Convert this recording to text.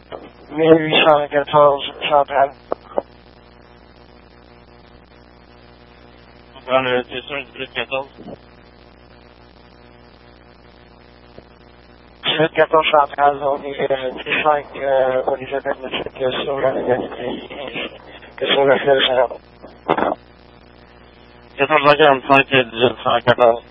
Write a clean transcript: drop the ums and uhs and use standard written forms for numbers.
1814 centrale. On prend le T5 1814. 1814 centrale, on est T5 au niveau diagnostic sur la que sur le fleuve Saint-Laurent. 1445 et 1814.